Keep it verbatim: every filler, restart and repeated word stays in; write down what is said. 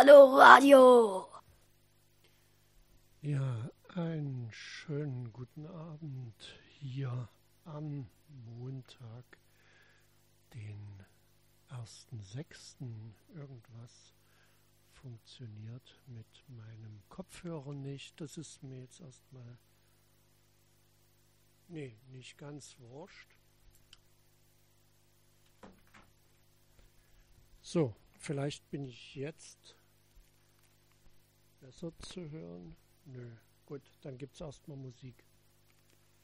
Radio. Ja, einen schönen guten Abend hier am Montag, den ersten sechsten Irgendwas funktioniert mit meinem Kopfhörer nicht. Das ist mir jetzt erstmal, nee, nicht ganz wurscht. So, vielleicht bin ich jetzt besser zu hören. Nö, gut, dann gibt es erstmal Musik.